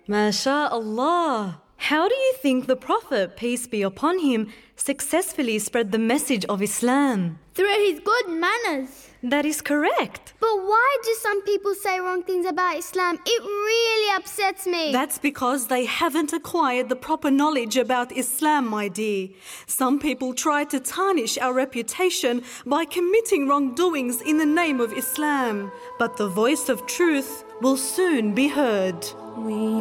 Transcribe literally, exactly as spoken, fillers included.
MashaAllah. How do you think the Prophet, peace be upon him, successfully spread the message of Islam? Through his good manners. That is correct. But why do some people say wrong things about Islam? It really upsets me. That's because they haven't acquired the proper knowledge about Islam, my dear. Some people try to tarnish our reputation by committing wrongdoings in the name of Islam. But the voice of truth will soon be heard. We